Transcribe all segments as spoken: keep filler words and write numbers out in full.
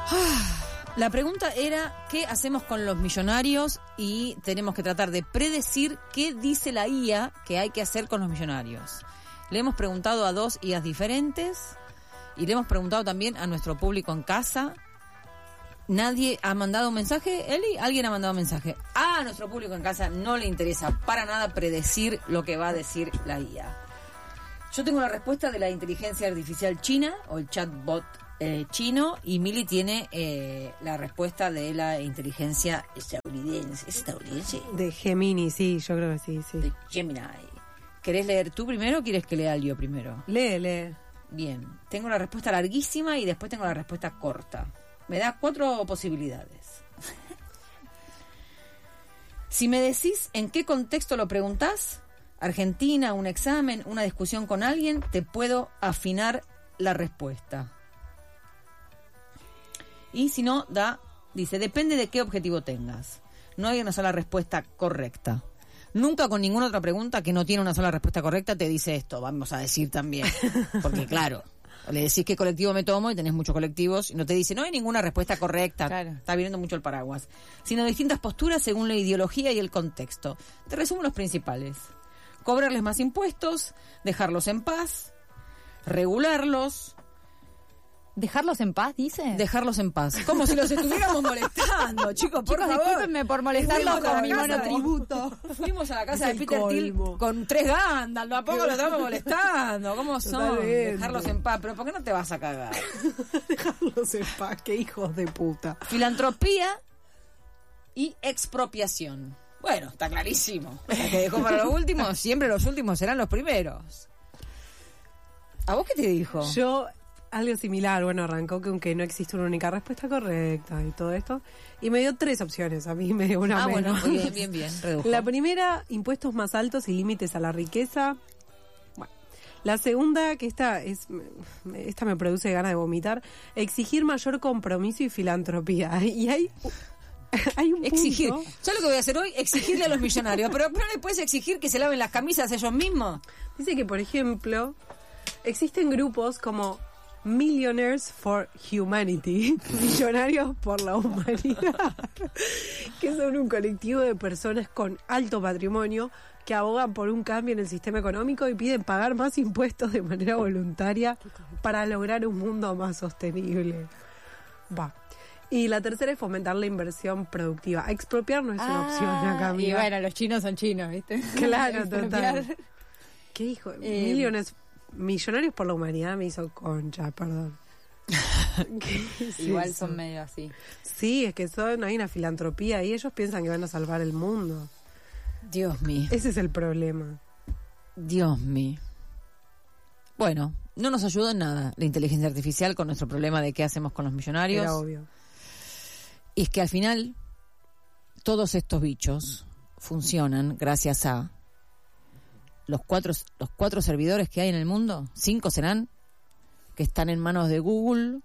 La pregunta era, ¿qué hacemos con los millonarios? Y tenemos que tratar de predecir qué dice la I A que hay que hacer con los millonarios. Le hemos preguntado a dos I As diferentes y le hemos preguntado también a nuestro público en casa. ¿Nadie ha mandado un mensaje, Eli? ¿Alguien ha mandado un mensaje? A nuestro público en casa no le interesa para nada predecir lo que va a decir la I A. Yo tengo la respuesta de la inteligencia artificial china o el chatbot Eh, chino, y Mili tiene eh, la respuesta de la inteligencia estadounidense. ¿Es estadounidense? De Gemini, sí, yo creo que sí, sí. De Gemini. ¿Querés leer tú primero o quieres que lea yo primero? Lee, lee. Bien, tengo la respuesta larguísima y después tengo la respuesta corta. Me da cuatro posibilidades. Si me decís en qué contexto lo preguntás, Argentina, un examen, una discusión con alguien, te puedo afinar la respuesta. Y si no, da, dice, depende de qué objetivo tengas. No hay una sola respuesta correcta. Nunca con ninguna otra pregunta que no tiene una sola respuesta correcta te dice esto, vamos a decir también. Porque claro, le decís qué colectivo me tomo y tenés muchos colectivos y no te dice, no hay ninguna respuesta correcta, claro. Está viniendo mucho el paraguas. Sino distintas posturas según la ideología y el contexto. Te resumo los principales. Cobrarles más impuestos, dejarlos en paz, regularlos. ¿Dejarlos en paz, dice? Dejarlos en paz. Como si los estuviéramos molestando, chicos, por chicos, favor. Discúlpenme por molestarlos con mi monotributo. Fuimos a la casa de Peter Thiel con tres Gandalf, ¿a poco lo estamos molestando? ¿Cómo son? Totalmente. Dejarlos en paz. ¿Pero por qué no te vas a cagar? Dejarlos en paz, qué hijos de puta. Filantropía y expropiación. Bueno, está clarísimo. La que dejó para los últimos, siempre los últimos serán los primeros. ¿A vos qué te dijo? Yo... Algo similar, bueno, arrancó con que no existe una única respuesta correcta y todo esto. Y me dio tres opciones, a mí me dio una ah, menos. Ah, bueno, bien, bien, bien. Redujo. La primera, impuestos más altos y límites a la riqueza. Bueno. La segunda, que esta es esta me produce ganas de vomitar, exigir mayor compromiso y filantropía. Y hay... Hay un exigir. punto. ¿Sabes lo que voy a hacer hoy? Exigirle a los millonarios. Pero no le puedes exigir que se laven las camisas ellos mismos. Dice que, por ejemplo, existen grupos como Millionaires for Humanity, millonarios por la humanidad, que son un colectivo de personas con alto patrimonio que abogan por un cambio en el sistema económico y piden pagar más impuestos de manera voluntaria para lograr un mundo más sostenible. Va. Y la tercera es fomentar la inversión productiva. Expropiar no es una ah, opción acá, amiga. Y bueno, los chinos son chinos, ¿viste? Claro, total. ¿Qué dijo? Eh, Millones... Millonarios por la humanidad me hizo concha, perdón. es Igual eso? Son medio así. Sí, es que son, hay una filantropía y ellos piensan que van a salvar el mundo. Dios mío. Ese es el problema. Dios mío. Bueno, no nos ayudó en nada la inteligencia artificial con nuestro problema de qué hacemos con los millonarios. Era obvio. Y es que al final todos estos bichos funcionan gracias a los cuatro los cuatro servidores que hay en el mundo, cinco serán, que están en manos de Google,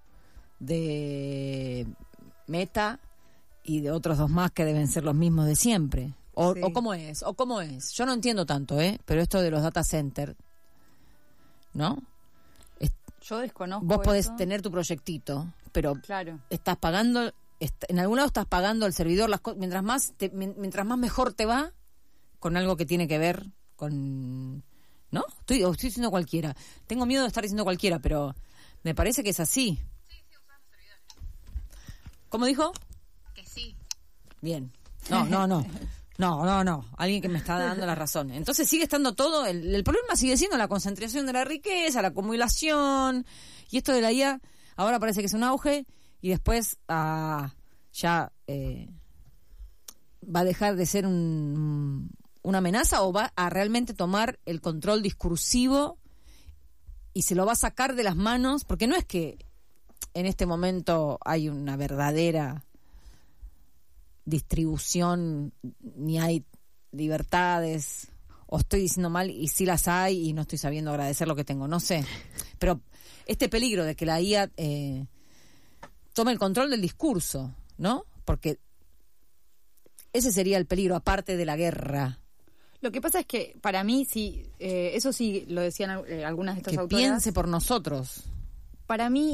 de Meta y de otros dos más que deben ser los mismos de siempre. O, sí. o cómo es, o cómo es. Yo no entiendo tanto, ¿eh? Pero esto de los data centers, ¿no? Es, Yo desconozco. Vos podés eso. tener tu proyectito, pero claro. estás pagando, est- en algún lado estás pagando el servidor, las co- mientras más te, mientras más mejor te va con algo que tiene que ver con, ¿no? Estoy, estoy diciendo cualquiera. Tengo miedo de estar diciendo cualquiera, pero me parece que es así. Sí, sí, usamos los servidores. ¿Cómo dijo? Que sí. Bien. No, no, no. No, no, no. Alguien que me está dando la razón. Entonces sigue estando todo, el, el problema sigue siendo la concentración de la riqueza, la acumulación, y esto de la I A ahora parece que es un auge, y después ah, ya eh, va a dejar de ser un... una amenaza o va a realmente tomar el control discursivo y se lo va a sacar de las manos, porque no es que en este momento hay una verdadera distribución ni hay libertades, o estoy diciendo mal y sí las hay y no estoy sabiendo agradecer lo que tengo, no sé, pero este peligro de que la I A eh, tome el control del discurso, ¿no? Porque ese sería el peligro aparte de la guerra. Lo que pasa es que para mí, sí, eh, eso sí lo decían eh, algunas de estas que autoras. Que piense por nosotros. Para mí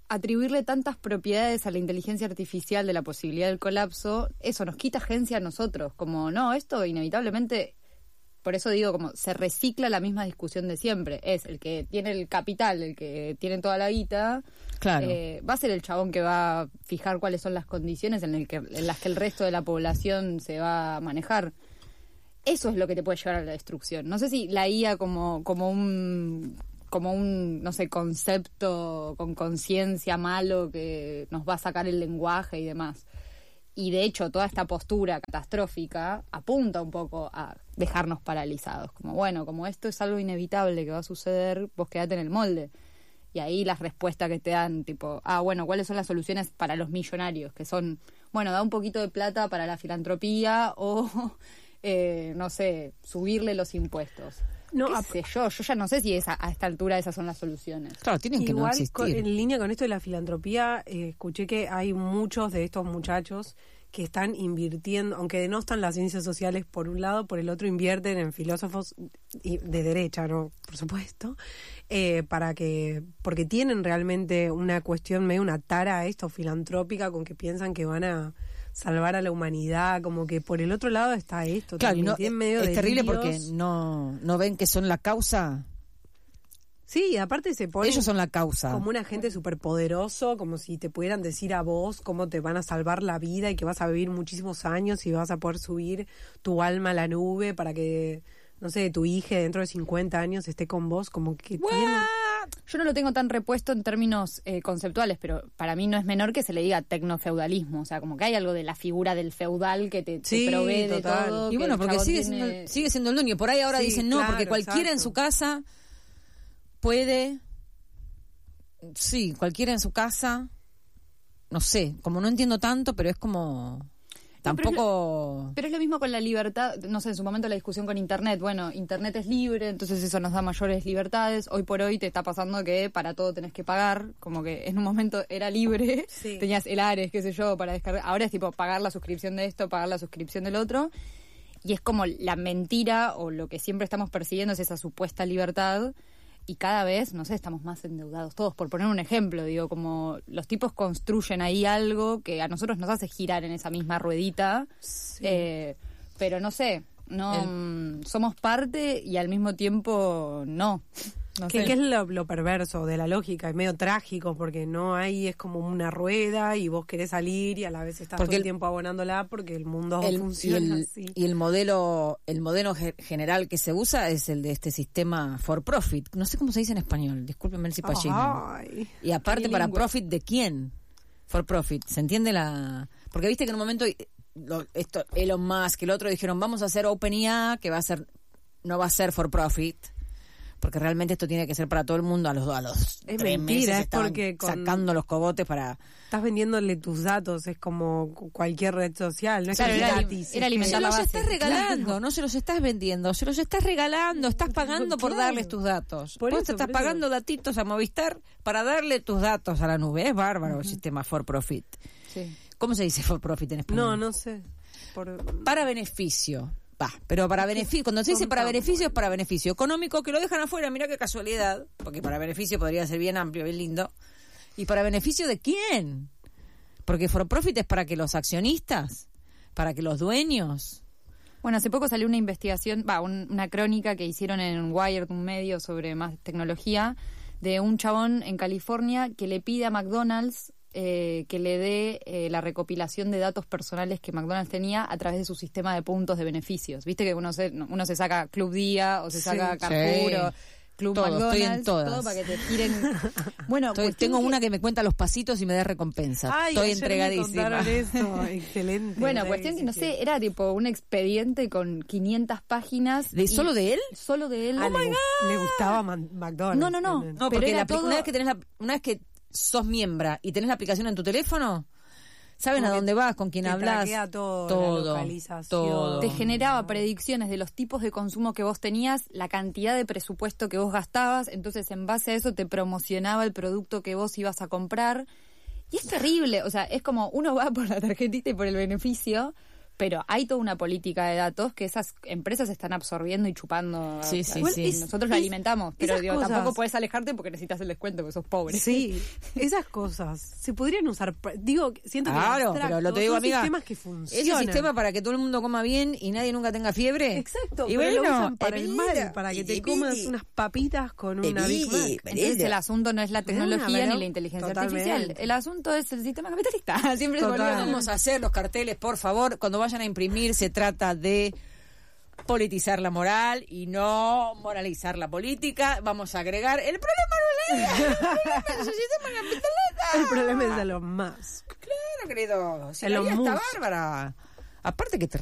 atribuirle tantas propiedades a la inteligencia artificial de la posibilidad del colapso, eso nos quita agencia a nosotros, como no, esto inevitablemente, por eso digo, como se recicla la misma discusión de siempre, es el que tiene el capital, el que tiene toda la guita, Claro. eh, va a ser el chabón que va a fijar cuáles son las condiciones en, el que, en las que el resto de la población se va a manejar. Eso es lo que te puede llevar a la destrucción. No sé si la I A como, como un... como un, no sé, concepto con conciencia malo que nos va a sacar el lenguaje y demás. Y de hecho, toda esta postura catastrófica apunta un poco a dejarnos paralizados. Como, bueno, como esto es algo inevitable que va a suceder, vos quedate en el molde. Y ahí las respuestas que te dan, tipo, ah, bueno, ¿cuáles son las soluciones para los millonarios? Que son, bueno, da un poquito de plata para la filantropía o, eh, no sé, subirle los impuestos. No, ¿Qué a- sé yo? Yo ya no sé si esa, a esta altura esas son las soluciones. Claro, tienen que no Igual, existir. con- en línea con esto de la filantropía, eh, escuché que hay muchos de estos muchachos que están invirtiendo, aunque denostan las ciencias sociales por un lado, por el otro invierten en filósofos y- de derecha, ¿no? Por supuesto, eh, para que, porque tienen realmente una cuestión, medio una tara a esto filantrópica con que piensan que van a salvar a la humanidad, como que por el otro lado está esto. Claro, y también, no, tienen medio es terrible delirios. porque no, no ven que son la causa. Sí, y aparte se ponen Ellos son la causa. como un agente superpoderoso, como si te pudieran decir a vos cómo te van a salvar la vida y que vas a vivir muchísimos años y vas a poder subir tu alma a la nube para que, no sé, tu hija dentro de cincuenta años esté con vos, como que tienen... Yo no lo tengo tan repuesto en términos eh, conceptuales, pero para mí no es menor que se le diga tecnofeudalismo. O sea, como que hay algo de la figura del feudal que te, te Sí, provee total. de todo. Y que bueno, el porque chabón sigue tiene- siendo, sigue siendo el dueño. Por ahí ahora Sí, dicen no, claro, porque cualquiera en exacto. su casa puede... Sí, cualquiera en su casa... No sé, como no entiendo tanto, pero es como... No, pero es Tampoco... Pero es lo mismo con la libertad, no sé, en su momento la discusión con Internet, bueno, Internet es libre, entonces eso nos da mayores libertades, hoy por hoy te está pasando que para todo tenés que pagar, como que en un momento era libre, Sí. tenías el Ares, qué sé yo, para descargar, ahora es tipo pagar la suscripción de esto, pagar la suscripción del otro, y es como la mentira o lo que siempre estamos persiguiendo es esa supuesta libertad. Y cada vez, no sé, estamos más endeudados todos. Por poner un ejemplo, digo, como los tipos construyen ahí algo que a nosotros nos hace girar en esa misma ruedita. Eh, pero no sé, no mm, somos parte y al mismo tiempo no. No Que, sé. que es lo, lo perverso de la lógica, es medio trágico porque no hay, es como una rueda y vos querés salir y a la vez estás Porque todo el el- tiempo abonándola porque el mundo El- y, funciona el, así. y el modelo el modelo ge- general que se usa es el de este sistema for profit. No sé cómo se dice en español, discúlpenme el cipallismo. Ay. Y aparte, ¿para Bilingüe. profit de quién? For profit. ¿Se entiende la...? Porque viste que en un momento, lo- esto Elon Musk, el otro dijeron, vamos a hacer OpenAI, que va a ser, no va a ser for profit, porque realmente esto tiene que ser para todo el mundo. A los, a los Es tres mentira, meses es estaban porque con- sacando los cogotes para... Estás vendiéndole tus datos, es como cu- cualquier red social, no es Claro, que es era- gratis. era es que- alimentar Se la los base. estás regalando, Claro. no se los estás vendiendo, se los estás regalando, estás pagando por Claro. darles tus datos. Por Vos eso, te estás por eso. pagando datitos a Movistar para darle tus datos a la nube. Es bárbaro el sistema for profit. Sí. ¿Cómo se dice for profit en español? No, no sé. Por- Para beneficio. Va, pero para beneficio, cuando se dice para Contamos. beneficio es para beneficio económico, que lo dejan afuera, mira qué casualidad, porque para beneficio podría ser bien amplio, bien lindo. ¿Y para beneficio de quién? Porque for profit es para que los accionistas, para que los dueños... Bueno, hace poco salió una investigación, va, un- una crónica que hicieron en Wired, un medio sobre más tecnología, de un chabón en California que le pide a McDonald's eh, que le dé eh, la recopilación de datos personales que McDonald's tenía a través de su sistema de puntos de beneficios. Viste que uno se, uno se saca Club Día o se Sí. saca Carrefour Sí. o Club Todo, estoy McDonald's, en todas. todo para que te tiren. Bueno, Estoy- cuestión tengo que- una que me cuenta los pasitos y me da recompensa. Ay, Estoy ayer me entregadísima. contaron eso, excelente. Bueno, Nadie cuestión que no dice sé, era tipo un expediente con quinientas páginas. ¿De y- solo de él? Solo de él. Ah, le, gu- le gustaba Man- McDonald's. No, no, no. Tienen. No, Pero porque era la apli- todo- una vez que tenés la, una vez que sos miembra y tenés la aplicación en tu teléfono, ¿saben Como a que dónde vas? ¿Con quién te hablas? traquea todo, la todo, localización. todo. Te generaba predicciones de los tipos de consumo que vos tenías, la cantidad de presupuesto que vos gastabas, entonces en base a eso te promocionaba el producto que vos ibas a comprar. Y es terrible, o sea, es como uno va por la tarjetita y por el beneficio, Pero hay toda una política de datos que esas empresas están absorbiendo y chupando. Sí, sí, a- sí. y nosotros lo Es- alimentamos, pero esas digo, cosas- tampoco puedes alejarte porque necesitas el descuento, porque sos pobre. Sí, esas cosas se podrían usar. pa- Digo, siento que Claro, abstracto, pero lo te digo, son amiga. sistemas que Ese funcionan. sistema para que todo el mundo coma bien y nadie nunca tenga fiebre. Exacto, Y pero bueno, lo usan para el mira, mal, para que te y comas mira. unas papitas con una Big mira, Mac. Entonces el asunto no es la tecnología Bueno, ni la inteligencia totalmente. artificial. El asunto es el sistema capitalista. Siempre se Total. volvió- Vamos a hacer los carteles, por favor. Cuando vayan a imprimir, se trata de politizar la moral y no moralizar la política. Vamos a agregar el problema no es la idea, el problema es el sistema capitalista. El problema es de los más. Claro, querido. Si Elon la idea está Musk. bárbara. Aparte que te